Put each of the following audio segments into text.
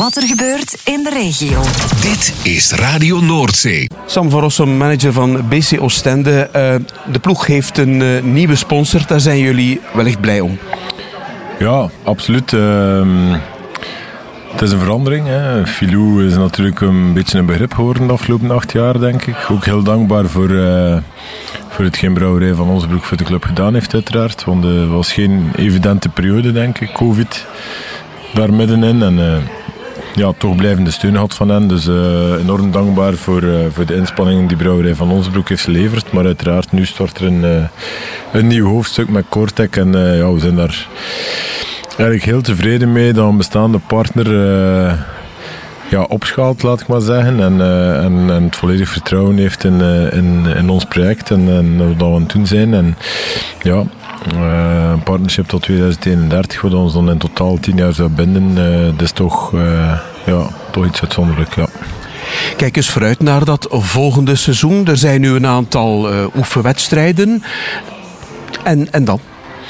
wat er gebeurt in de regio. Dit is Radio Noordzee. Sam van Rossum, manager van BC Oostende. De ploeg heeft een nieuwe sponsor. Daar zijn jullie wellicht blij om. Ja, absoluut. Het is een verandering. Hè. Filou is natuurlijk een beetje een begrip geworden de afgelopen 8 jaar, denk ik. Ook heel dankbaar voor hetgeen Brouwerij van Osbroek voor de club gedaan heeft, uiteraard. Want het was geen evidente periode, denk ik. Covid daar middenin. En toch blijvende steun had van hen. Dus enorm dankbaar voor de inspanningen die Brouwerij van Osbroek heeft geleverd. Maar uiteraard, nu start er een nieuw hoofdstuk met Cortec. En we zijn daar eigenlijk heel tevreden mee dat een bestaande partner opschaalt, laat ik maar zeggen. En het volledig vertrouwen heeft in ons project en wat we aan het doen zijn. En een partnership tot 2031, wat ons dan in totaal 10 jaar zou binden. Dat is toch iets uitzonderlijk, ja. Kijk eens vooruit naar dat volgende seizoen. Er zijn nu een aantal oefenwedstrijden. En dan?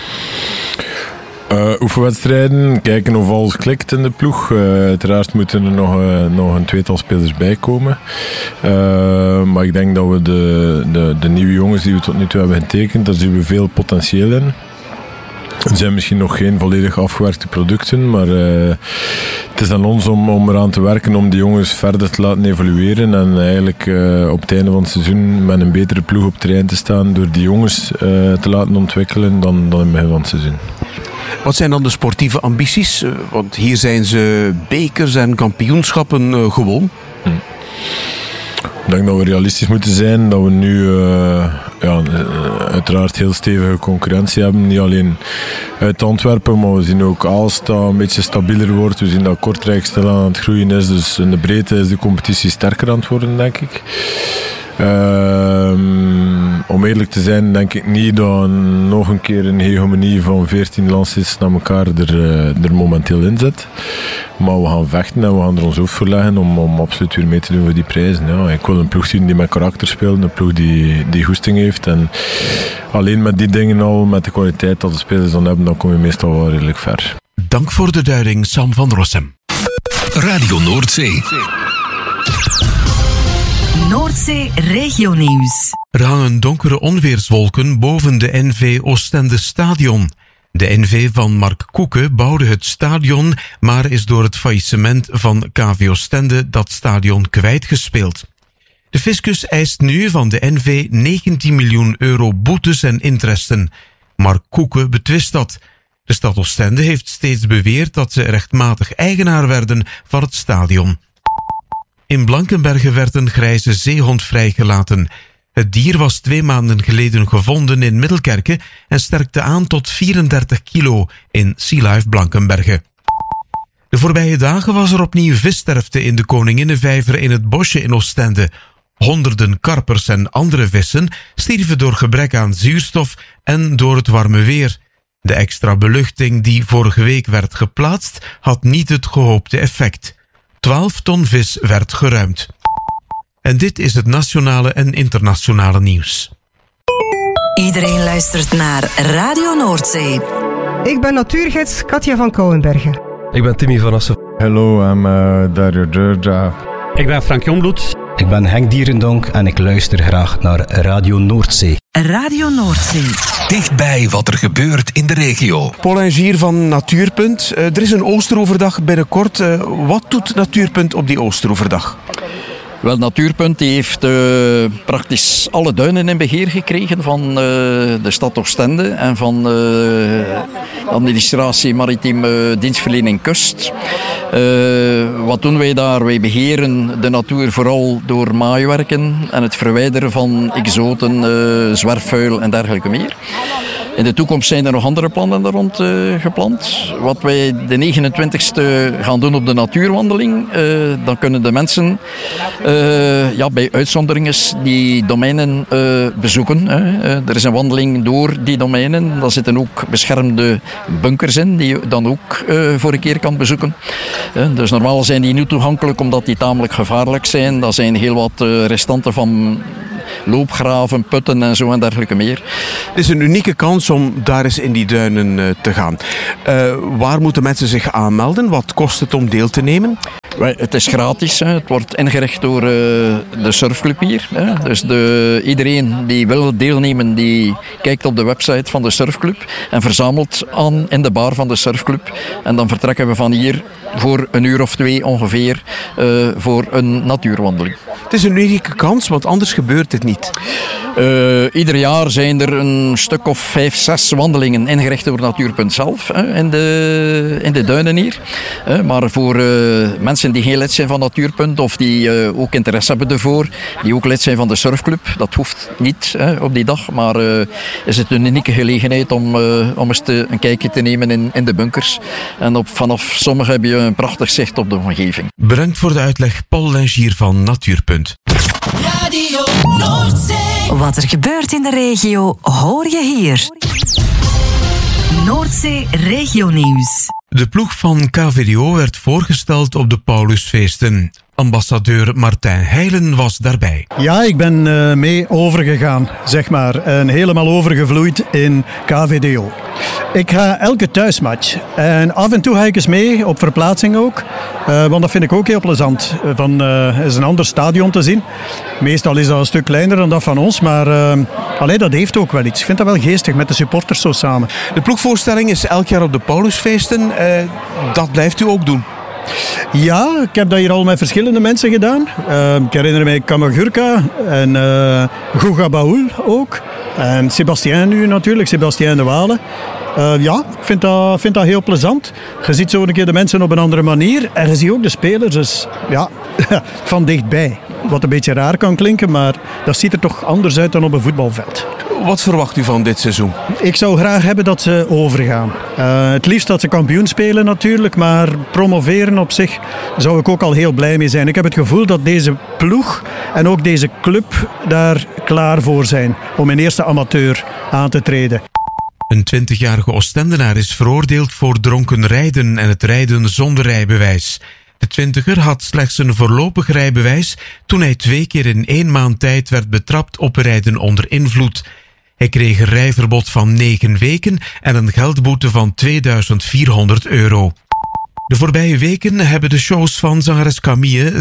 Oefenwedstrijden, kijken of alles klikt in de ploeg. Uiteraard moeten er nog een tweetal spelers bij komen. Maar ik denk dat we de nieuwe jongens die we tot nu toe hebben getekend, daar zien we veel potentieel in. Er zijn misschien nog geen volledig afgewerkte producten, maar het is aan ons om eraan te werken om die jongens verder te laten evolueren en eigenlijk op het einde van het seizoen met een betere ploeg op terrein te staan door die jongens te laten ontwikkelen dan in het begin van het seizoen. Wat zijn dan de sportieve ambities? Want hier zijn ze bekers en kampioenschappen gewoon. Ik denk dat we realistisch moeten zijn, dat we nu uiteraard heel stevige concurrentie hebben. Niet alleen uit Antwerpen, maar we zien ook Aalst dat een beetje stabieler wordt. We zien dat Kortrijk stil aan het groeien is, dus in de breedte is de competitie sterker aan het worden, denk ik. Om eerlijk te zijn, denk ik niet dat nog een keer een hegemonie van 14 landsteds naar elkaar er momenteel in zit. Maar we gaan vechten en we gaan er ons hoofd voor leggen om absoluut weer mee te doen voor die prijzen. Ja, ik wil een ploeg zien die met karakter speelt, een ploeg die goesting heeft. En alleen met die dingen al, met de kwaliteit dat de spelers dan hebben, dan kom je meestal wel redelijk ver. Dank voor de duiding, Sam van Rossum. Radio Noordzee. Noordzee Regionieuws. Er hangen donkere onweerswolken boven de NV Oostende Stadion. De NV van Mark Koeken bouwde het stadion, maar is door het faillissement van KV Oostende dat stadion kwijtgespeeld. De fiscus eist nu van de NV 19 miljoen euro boetes en interesten. Mark Koeken betwist dat. De stad Oostende heeft steeds beweerd dat ze rechtmatig eigenaar werden van het stadion. In Blankenberge werd een grijze zeehond vrijgelaten. Het dier was 2 maanden geleden gevonden in Middelkerke en sterkte aan tot 34 kilo in Sea Life Blankenberge. De voorbije dagen was er opnieuw vissterfte in de Koninginnenvijver in het bosje in Oostende. Honderden karpers en andere vissen stierven door gebrek aan zuurstof en door het warme weer. De extra beluchting die vorige week werd geplaatst had niet het gehoopte effect. 12 ton vis werd geruimd. En dit is het nationale en internationale nieuws. Iedereen luistert naar Radio Noordzee. Ik ben natuurgids Katja van Kouwenbergen. Ik ben Timmy van Assen. Hello, I'm Dario Georgia. Ik ben Frank Jongbloed. Ik ben Henk Dierendonk en ik luister graag naar Radio Noordzee. Radio Noordzee. Dichtbij wat er gebeurt in de regio. Paul en Gier van Natuurpunt. Er is een Oosteroverdag binnenkort. Wat doet Natuurpunt op die Oosteroverdag? Wel, Natuurpunt die heeft praktisch alle duinen in beheer gekregen van de stad Oostende en van de administratie Maritieme Dienstverlening Kust. Wat doen wij daar? Wij beheren de natuur vooral door maaiwerken en het verwijderen van exoten, zwerfvuil en dergelijke meer. In de toekomst zijn er nog andere plannen daar rond gepland. Wat wij de 29e gaan doen op de natuurwandeling, dan kunnen de mensen bij uitzonderingen die domeinen bezoeken. Er is een wandeling door die domeinen. Daar zitten ook beschermde bunkers in, die je dan ook voor een keer kan bezoeken. Dus normaal zijn die niet toegankelijk omdat die tamelijk gevaarlijk zijn. Dat zijn heel wat restanten van loopgraven, putten en zo en dergelijke meer. Het is een unieke kans om daar eens in die duinen te gaan. Waar moeten mensen zich aanmelden? Wat kost het om deel te nemen? Het is gratis. Hè. Het wordt ingericht door de surfclub hier. Hè. Dus iedereen die wil deelnemen, die kijkt op de website van de surfclub en verzamelt aan in de bar van de surfclub. En dan vertrekken we van hier voor 1 uur of 2 ongeveer voor een natuurwandeling. Het is een unieke kans, want anders gebeurt het niet. Ieder jaar zijn er een stuk of 5, 6 wandelingen ingericht door Natuurpunt zelf in de duinen hier. Maar voor mensen die geen lid zijn van Natuurpunt of die ook interesse hebben ervoor, die ook lid zijn van de surfclub, dat hoeft niet op die dag, maar is het een unieke gelegenheid om eens een kijkje te nemen in de bunkers. En vanaf sommige heb je een prachtig zicht op de omgeving. Bedankt voor de uitleg, Paul Lengier van Natuurpunt. Radio Noordzee. Wat er gebeurt in de regio, hoor je hier. Noordzee Regionieuws. De ploeg van KVDO werd voorgesteld op de Paulusfeesten. Ambassadeur Martijn Heijlen was daarbij. Ja, ik ben mee overgegaan, zeg maar. En helemaal overgevloeid in KVDO. Ik ga elke thuismatch. En af en toe ga ik eens mee, op verplaatsing ook. Want dat vind ik ook heel plezant. Is een ander stadion te zien. Meestal is dat een stuk kleiner dan dat van ons. Maar dat heeft ook wel iets. Ik vind dat wel geestig met de supporters zo samen. De ploegvoorstelling is elk jaar op de Paulusfeesten. Dat blijft u ook doen? Ja, ik heb dat hier al met verschillende mensen gedaan. Ik herinner mij Kamagurka en Guga Baul ook. En Sébastien nu natuurlijk, Sébastien de Walen. Ik vind dat heel plezant. Je ziet zo een keer de mensen op een andere manier. En je ziet ook de spelers dus, van dichtbij. Wat een beetje raar kan klinken, maar dat ziet er toch anders uit dan op een voetbalveld. Wat verwacht u van dit seizoen? Ik zou graag hebben dat ze overgaan. Het liefst dat ze kampioen spelen natuurlijk, maar promoveren op zich zou ik ook al heel blij mee zijn. Ik heb het gevoel dat deze ploeg en ook deze club daar klaar voor zijn om een eerste amateur aan te treden. Een 20-jarige Oostendenaar is veroordeeld voor dronken rijden en het rijden zonder rijbewijs. De 20er had slechts een voorlopig rijbewijs toen hij 2 keer in 1 maand tijd werd betrapt op rijden onder invloed. Hij kreeg een rijverbod van 9 weken en een geldboete van €2400. De voorbije weken hebben de shows van zangeres Camille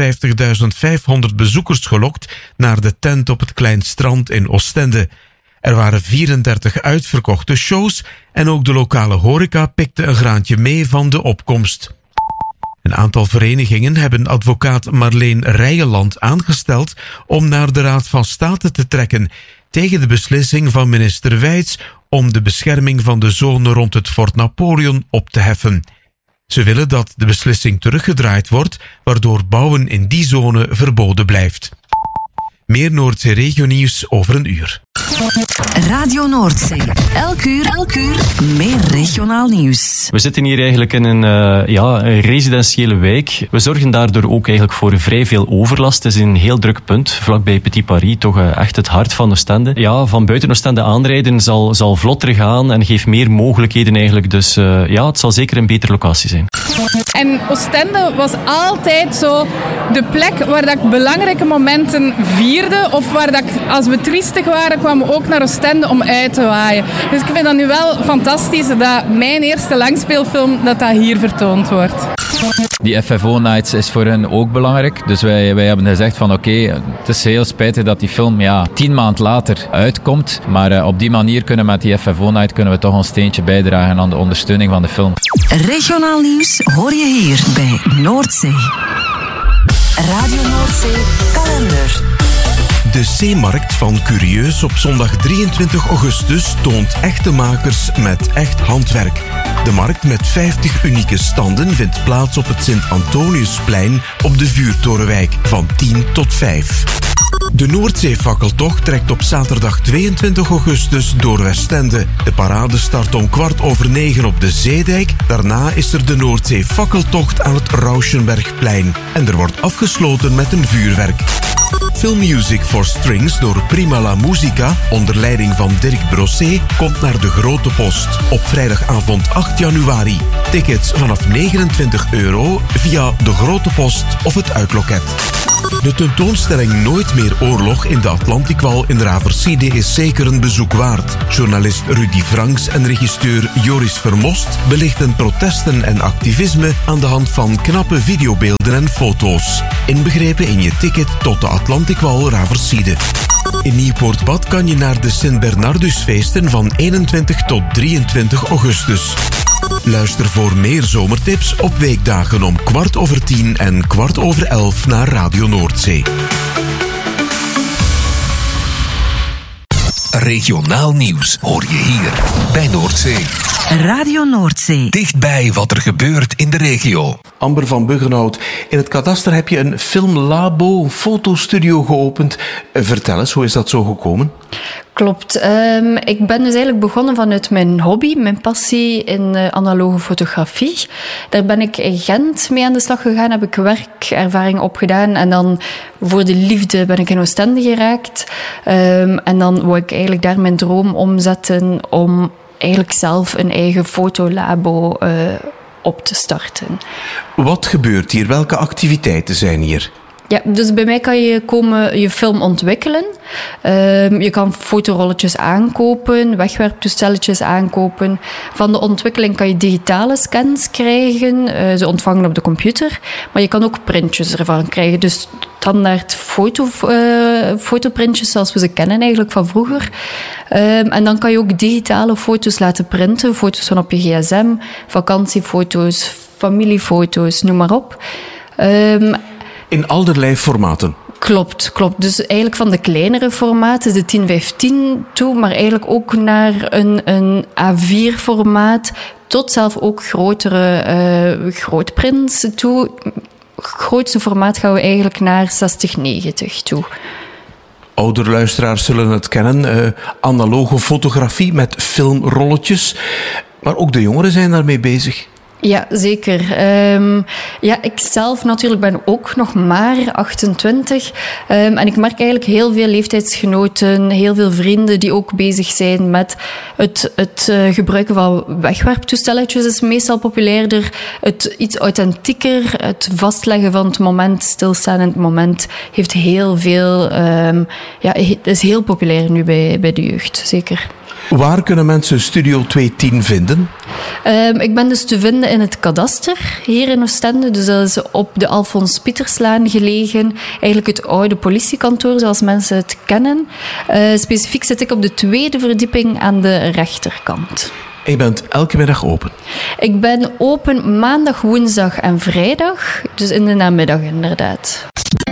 56.500 bezoekers gelokt naar de tent op het Klein Strand in Oostende. Er waren 34 uitverkochte shows en ook de lokale horeca pikte een graantje mee van de opkomst. Een aantal verenigingen hebben advocaat Marleen Rijenland aangesteld om naar de Raad van State te trekken tegen de beslissing van minister Wijts om de bescherming van de zone rond het Fort Napoleon op te heffen. Ze willen dat de beslissing teruggedraaid wordt, waardoor bouwen in die zone verboden blijft. Meer Noordzee Regionieuws over een uur. Radio Noordzee. Elk uur meer regionaal nieuws. We zitten hier eigenlijk in een residentiële wijk. We zorgen daardoor ook eigenlijk voor vrij veel overlast. Het is een heel druk punt, vlakbij Petit Paris, toch echt het hart van Oostende. Ja, van buiten Oostende aanrijden zal vlotter gaan en geeft meer mogelijkheden eigenlijk. Dus het zal zeker een betere locatie zijn. En Oostende was altijd zo de plek waar dat ik belangrijke momenten vierde. Of waar dat ik, als we triestig waren, kwamen we ook naar Oostende om uit te waaien. Dus ik vind dat nu wel fantastisch dat mijn eerste langspeelfilm dat hier vertoond wordt. Die FFO Nights is voor hen ook belangrijk. Dus wij hebben gezegd van oké, het is heel spijtig dat die film 10 maanden later uitkomt. Maar op die manier met die FFO Night kunnen we toch een steentje bijdragen aan de ondersteuning van de film. Regionaal nieuws hoor je hier bij Noordzee. Radio Noordzee kalender. De Zeemarkt van Curieus op zondag 23 augustus toont echte makers met echt handwerk. De markt met 50 unieke standen vindt plaats op het Sint-Antoniusplein op de Vuurtorenwijk van 10 tot 5. De Noordzeefakkeltocht trekt op zaterdag 22 augustus door Westende. De parade start om 9:15 op de Zeedijk. Daarna is er de Noordzeefakkeltocht aan het Rauschenbergplein. En er wordt afgesloten met een vuurwerk. Filmmusic for Strings door Prima La Musica onder leiding van Dirk Brosset komt naar de Grote Post op vrijdagavond 8 januari. Tickets vanaf €29 via de Grote Post of het uitloket. De tentoonstelling Nooit meer oorlog in de Atlantikwal in Raversiede is zeker een bezoek waard. Journalist Rudy Franks en regisseur Joris Vermost belichten protesten en activisme aan de hand van knappe videobeelden en foto's. Inbegrepen in je ticket tot de Atlantikwal Raversiede. In Nieuwpoortbad kan je naar de Sint-Bernardusfeesten van 21 tot 23 augustus. Luister voor meer zomertips op weekdagen om 10:15 en 11:15 naar Radio Noordzee. Regionaal nieuws hoor je hier bij Noordzee. Radio Noordzee. Dichtbij wat er gebeurt in de regio. Amber van Buggenhout, in het kadaster heb je een filmlabo, een fotostudio geopend. Vertel eens, hoe is dat zo gekomen? Klopt. Ik ben dus eigenlijk begonnen vanuit mijn hobby, mijn passie in analoge fotografie. Daar ben ik in Gent mee aan de slag gegaan, heb ik werkervaring opgedaan en dan voor de liefde ben ik in Oostende geraakt. En dan wou ik eigenlijk daar mijn droom omzetten om eigenlijk zelf een eigen fotolabo op te starten. Wat gebeurt hier? Welke activiteiten zijn hier? Ja, dus bij mij kan je komen je film ontwikkelen. Je kan fotorolletjes aankopen, wegwerptoestelletjes aankopen. Van de ontwikkeling kan je digitale scans krijgen, ze ontvangen op de computer. Maar je kan ook printjes ervan krijgen. Dus standaard fotoprintjes zoals we ze kennen eigenlijk van vroeger. En dan kan je ook digitale foto's laten printen. Foto's van op je gsm, vakantiefoto's, familiefoto's, noem maar op. In allerlei formaten? Klopt. Dus eigenlijk van de kleinere formaten, de 10x10 toe, maar eigenlijk ook naar een A4-formaat, tot zelf ook grotere grootprints toe. Het grootste formaat gaan we eigenlijk naar 60x90 toe. Oudere luisteraars zullen het kennen, analoge fotografie met filmrolletjes. Maar ook de jongeren zijn daarmee bezig. Ja, zeker. Ik zelf natuurlijk ben ook nog maar 28. En ik merk eigenlijk heel veel leeftijdsgenoten, heel veel vrienden die ook bezig zijn met het gebruiken van wegwerptoestelletjes is meestal populairder. Het iets authentieker, het vastleggen van het moment, stilstaan in het moment, heeft heel veel... het is heel populair nu bij de jeugd, zeker. Waar kunnen mensen Studio 210 vinden? Ik ben dus te vinden in het kadaster, hier in Oostende. Dus dat is op de Alfons Pieterslaan gelegen. Eigenlijk het oude politiekantoor, zoals mensen het kennen. Specifiek zit ik op de 2e verdieping aan de rechterkant. En je bent elke middag open? Ik ben open maandag, woensdag en vrijdag. Dus in de namiddag inderdaad.